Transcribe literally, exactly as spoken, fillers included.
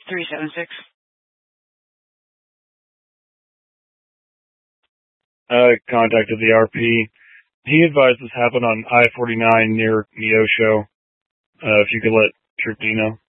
three seven six. I contacted the R P. He advised this happened on I forty-nine near Neosho. Uh, if you could let Trudy know.